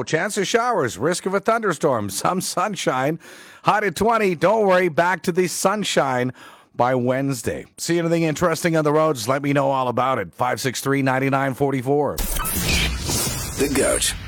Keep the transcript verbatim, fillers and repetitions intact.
tomorrow, chance of showers, risk of a thunderstorm, some sunshine. High to twenty. Don't worry, back to the sunshine by Wednesday. See anything interesting on the roads? Let me know all about it. five six three, nine nine four four. The Goat